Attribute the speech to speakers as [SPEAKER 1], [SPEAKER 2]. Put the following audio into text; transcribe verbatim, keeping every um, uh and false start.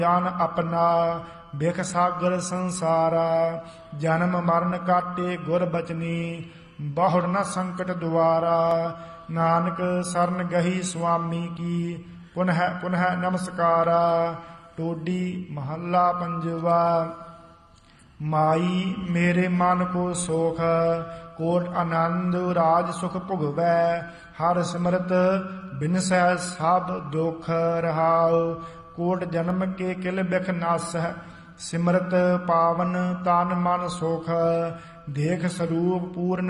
[SPEAKER 1] ਜਾਨ ਆਪਣਾ ਬਿਖ ਸਾਗਰ ਸੰਸਾਰਾ। ਜਨਮ ਮਰਨ ਕਾਟੇ ਗੁਰ ਬਚਨੀ ਬਹੁੜ ਨ ਸੰਕਟ ਦੁਆਰਾ। ਨਾਨਕ ਸਰਨ ਗਹੀ ਸੁਆਮੀ ਕੀ ਪੁਨਹ ਪੁਨਹ ਨਮਸਕਾਰਾ। ਟੋਡੀ ਮਹੱਲਾ ਪੰਜਵਾ। ਮਾਈ ਮੇਰੇ ਮਨ ਕੋ ਸੁਖ ਕੋਟ ਆਨੰਦ ਰਾਜ ਸੁਖ ਭੁਗਵੈ। ਹਰ ਸਿਮਰਤ ਬਿਨਸੈ ਸਭ ਦੁਖ ਰਹਾਉ। ਕੋਟ ਜਨਮ ਕੇ ਕਿਲ ਬਿਖ ਨਾਸਹਿ ਸਿਮਰਤ ਪਾਵਨ ਤਨ ਮਨ ਸੁਖ। ਦੇਖ ਸਰੂਪ ਪੂਰਨ